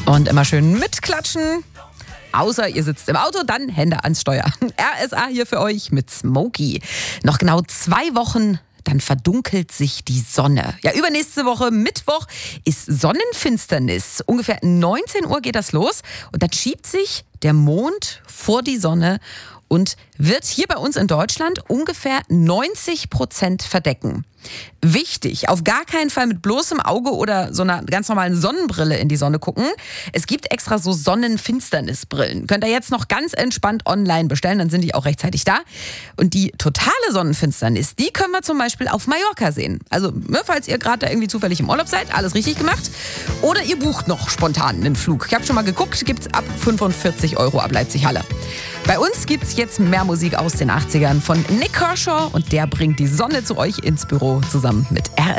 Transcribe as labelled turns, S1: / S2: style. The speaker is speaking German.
S1: Und immer schön mitklatschen. Außer ihr sitzt im Auto, dann Hände ans Steuer. RSA hier für euch mit Smokey. Noch genau 2 Wochen, dann verdunkelt sich die Sonne. Ja, übernächste Woche, Mittwoch, ist Sonnenfinsternis. Ungefähr 19 Uhr geht das los. Und dann schiebt sich der Mond vor die Sonne und wird hier bei uns in Deutschland ungefähr 90% verdecken. Wichtig, auf gar keinen Fall mit bloßem Auge oder so einer ganz normalen Sonnenbrille in die Sonne gucken. Es gibt extra so Sonnenfinsternisbrillen. Könnt ihr jetzt noch ganz entspannt online bestellen, dann sind die auch rechtzeitig da. Und die totale Sonnenfinsternis, die können wir zum Beispiel auf Mallorca sehen. Also, falls ihr gerade da irgendwie zufällig im Urlaub seid, alles richtig gemacht. Oder ihr bucht noch spontan einen Flug. Ich habe schon mal geguckt, gibt's ab 45 € ab Leipzig-Halle. Bei uns gibt's jetzt mehr Musik aus den 80ern von Nik Kershaw und der bringt die Sonne zu euch ins Büro zusammen mit RSA.